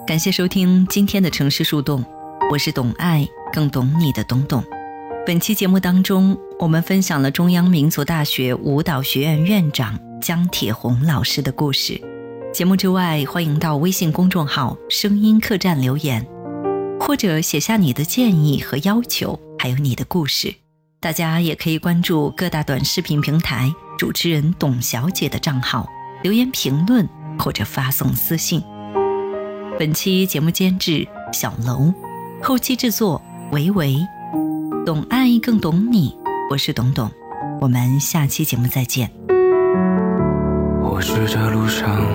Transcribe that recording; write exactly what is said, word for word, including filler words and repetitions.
感谢收听今天的城市树洞，我是懂爱更懂你的懂懂。本期节目当中，我们分享了中央民族大学舞蹈学院院长姜铁红老师的故事。节目之外，欢迎到微信公众号声音客栈留言，或者写下你的建议和要求，还有你的故事。大家也可以关注各大短视频平台主持人董小姐的账号，留言评论或者发送私信。本期节目监制小楼，后期制作维维，懂爱更懂你，我是懂懂，我们下期节目再见。 我是这路上